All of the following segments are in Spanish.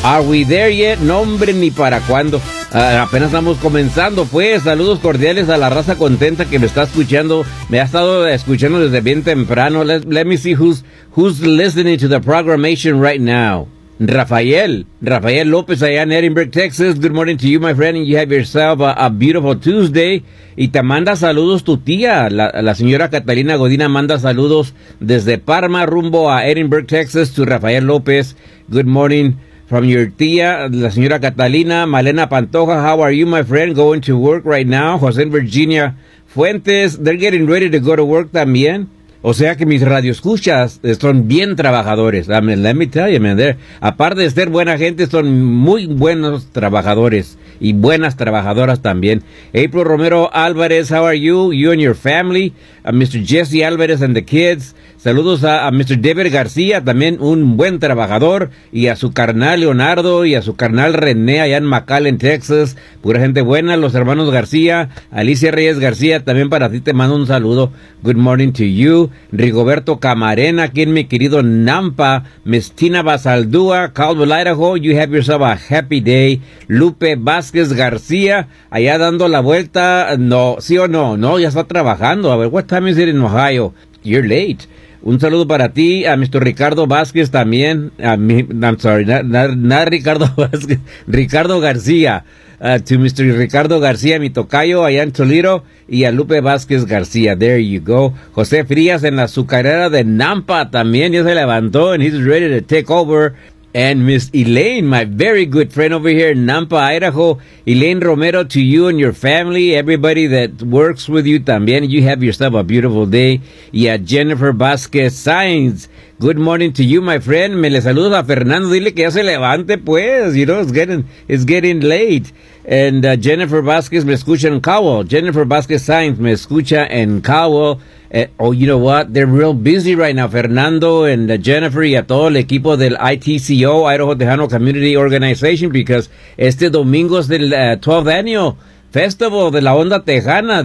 Are we there yet? No, hombre, ni para cuándo. Apenas estamos comenzando, pues. Saludos cordiales a la raza contenta que me está escuchando. Me ha estado escuchando desde bien temprano. Let me see who's listening to the programmation right now. Rafael López allá en Edinburgh, Texas. Good morning to you, my friend, and you have yourself a beautiful Tuesday. Y te manda saludos tu tía, la señora Catalina Godina manda saludos desde Parma rumbo a Edinburgh, Texas, to Rafael López. Good morning from your tía, la señora Catalina. Malena Pantoja, how are you, my friend? Going to work right now. José Virginia Fuentes, they're getting ready to go to work también. O sea que mis radioescuchas son bien trabajadores. I mean, let me tell you, man, aparte de ser buena gente, son muy buenos trabajadores y buenas trabajadoras también. April Romero Álvarez, how are you? You and your family. Mr. Jesse Álvarez and the kids. Saludos a Mr. David García, también un buen trabajador, y a su carnal Leonardo y a su carnal René allá en McAllen, Texas. Pura gente buena, los hermanos García. Alicia Reyes García, también para ti te mando un saludo. Good morning to you. Rigoberto Camarena, aquí en mi querido Nampa. Miss Tina Basaldúa, Caldwell, Idaho. You have yourself a happy day. Lupe Vázquez García, allá dando la vuelta. No, ¿sí o no? No, ya está trabajando. A ver, what time is it in Ohio? You're late. Un saludo para ti, a Mr. Ricardo Vázquez también, I'm sorry, not Ricardo Vázquez, Ricardo García, to Mr. Ricardo García, mi tocayo, allá en Toledo, y a Lupe Vázquez García, there you go. José Frías en la azucarera de Nampa también, ya se levantó, and he's ready to take over. And Miss Elaine, my very good friend over here in Nampa, Idaho. Elaine Romero, to you and your family, everybody that works with you también. You have yourself a beautiful day. Y a Jennifer Vázquez Sainz, good morning to you, my friend. Me le saludo a Fernando, dile que ya se levante, pues. You know, it's getting late. And Jennifer Vázquez me escucha en Cowell. Jennifer Vázquez Sainz me escucha en Cowell. Oh, you know what? They're real busy right now, Fernando and Jennifer, y a todo el equipo del ITCO, Idaho Tejano Community Organization, because este domingo es del 12th Annual Festival de la Onda Tejana,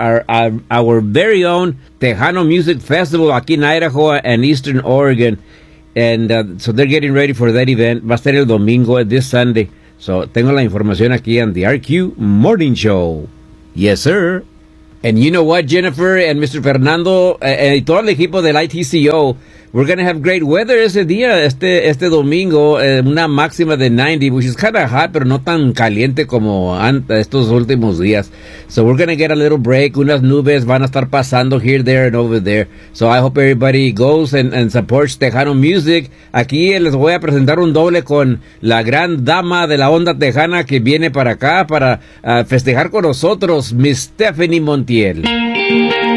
our very own Tejano Music Festival aquí en Idaho and Eastern Oregon. And so they're getting ready for that event. Va a ser el domingo, this Sunday. So tengo la información aquí en the RQ Morning Show. Yes, sir. And you know what, Jennifer and Mr. Fernando, y todo el equipo del ITCO, we're going to have great weather ese día, este domingo, una máxima de 90, which is kind of hot, pero no tan caliente como estos últimos días. So we're going to get a little break, unas nubes van a estar pasando here, there, and over there. So I hope everybody goes and supports Tejano Music. Aquí les voy a presentar un doble con la gran dama de la onda tejana que viene para acá para festejar con nosotros, Miss Stephanie Montiel.